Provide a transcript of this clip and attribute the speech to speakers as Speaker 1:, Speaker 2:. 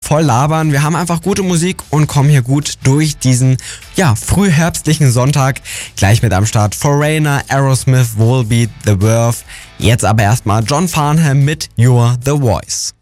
Speaker 1: voll labern. Wir haben einfach gute Musik und kommen hier gut durch diesen, frühherbstlichen Sonntag. Gleich mit am Start Foreigner, Aerosmith, Volbeat, The Verve. Jetzt aber erstmal John Farnham mit You're the Voice.